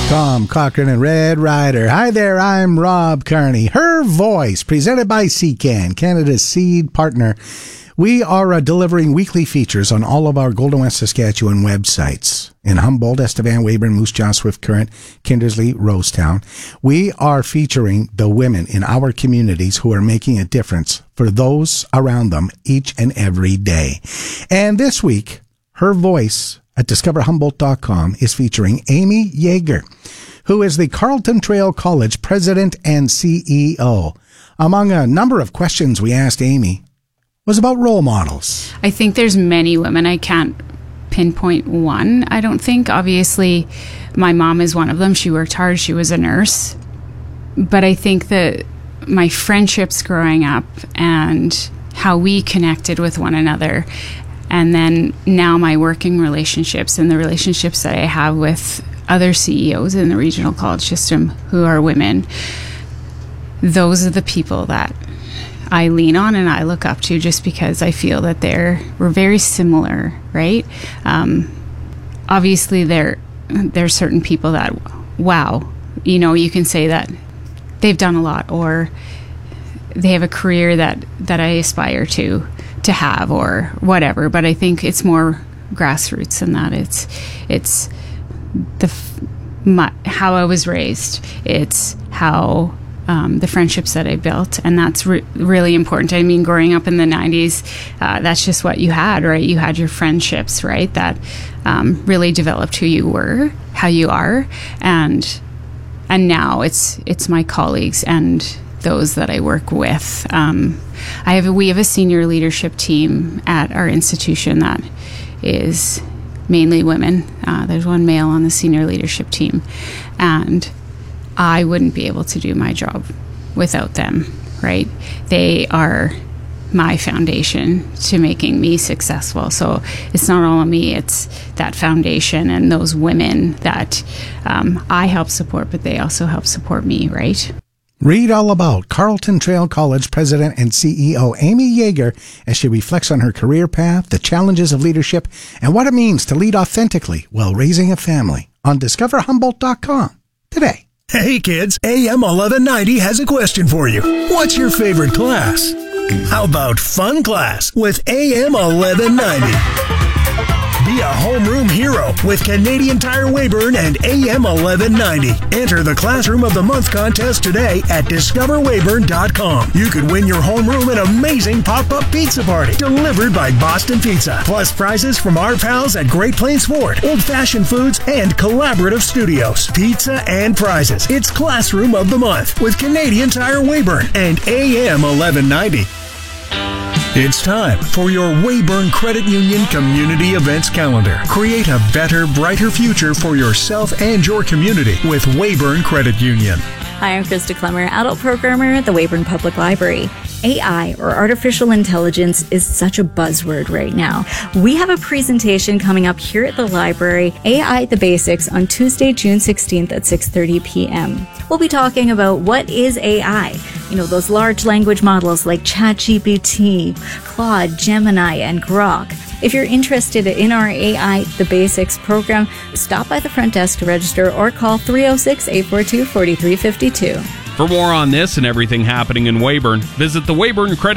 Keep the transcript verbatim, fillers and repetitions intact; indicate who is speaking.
Speaker 1: Tom Cochran and Red Rider. Hi there, I'm Rob Carney. Her Voice, presented by C C A N, Canada's seed partner. We are uh, delivering weekly features on all of our Golden West Saskatchewan websites in Humboldt, Estevan, Weyburn, Moose Jaw, Swift Current, Kindersley, Rosetown. We are featuring the women in our communities who are making a difference for those around them each and every day. And this week, Her Voice at discover humboldt dot com is featuring Amy Yeager, who is the Carleton Trail College president and C E O. Among a number of questions we asked Amy was about role models.
Speaker 2: I think there's many women. I can't pinpoint one, I don't think. Obviously, my mom is one of them. She worked hard. She was a nurse. But I think that my friendships growing up and how we connected with one another, and then now my working relationships and the relationships that I have with other C E Os in the regional college system who are women, those are the people that I lean on and I look up to, just because I feel that they're we're very similar, right? Um, obviously, there there's certain people that, wow, you know, you can say that they've done a lot, or they have a career that that I aspire to to have, or whatever. But I think it's more grassroots than that. It's it's the my, how I was raised. It's how Um, the friendships that I built, and that's re- really important. I mean, growing up in the nineties, uh, that's just what you had, right? You had your friendships, right? That um, really developed who you were, how you are, and and now it's it's my colleagues and those that I work with. Um, I have a, we have a senior leadership team at our institution that is mainly women. Uh, there's one male on the senior leadership team, and I wouldn't be able to do my job without them, right? They are my foundation to making me successful. So it's not all on me, it's that foundation and those women that um, I help support, but they also help support me, right?
Speaker 1: Read all about Carleton Trail College president and C E O Amy Yeager as she reflects on her career path, the challenges of leadership, and what it means to lead authentically while raising a family on discover humboldt dot com today.
Speaker 3: Hey kids, A M eleven ninety has a question for you. What's your favorite class? How about fun class with A M eleven ninety? Be a homeroom hero with Canadian Tire Weyburn and A M eleven ninety. Enter the Classroom of the Month contest today at discover weyburn dot com. You could win your homeroom an amazing pop-up pizza party delivered by Boston Pizza. Plus prizes from our pals at Great Plains Ford, Old Fashioned Foods, and Collaborative Studios. Pizza and prizes. It's Classroom of the Month with Canadian Tire Weyburn and A M eleven ninety. It's time for your Weyburn Credit Union Community Events Calendar. Create a better, brighter future for yourself and your community with Weyburn Credit Union.
Speaker 4: Hi, I'm Krista Clemmer, adult programmer at the Weyburn Public Library. A I, or artificial intelligence, is such a buzzword right now. We have a presentation coming up here at the library, A I at the Basics, on Tuesday, June sixteenth at six thirty p.m. We'll be talking about what is A I. You know, those large language models like ChatGPT, Claude, Gemini, and Grok. If you're interested in our A I The Basics program, stop by the front desk to register or call three oh six, eight four two, four three five two.
Speaker 5: For more on this and everything happening in Weyburn, visit the Weyburn Credit